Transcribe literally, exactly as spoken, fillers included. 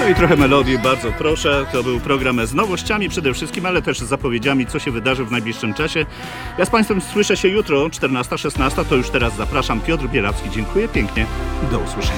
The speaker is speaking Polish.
No i trochę melodii, bardzo proszę. To był program z nowościami przede wszystkim, ale też z zapowiedziami, co się wydarzy w najbliższym czasie. Ja z Państwem słyszę się jutro, czternasta szesnasta, to już teraz zapraszam. Piotr Bielacki, dziękuję pięknie. Do usłyszenia.